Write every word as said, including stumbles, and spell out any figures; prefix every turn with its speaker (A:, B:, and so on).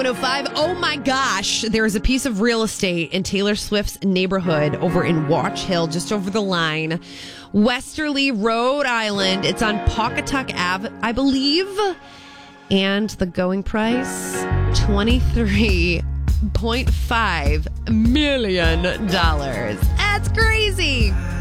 A: oh five. Oh my gosh. There is a piece of real estate in Taylor Swift's neighborhood over in Watch Hill, just over the line. Westerly, Rhode Island. It's on Pawcatuck Ave, I believe. And the going price, twenty-three point five million dollars. That's crazy.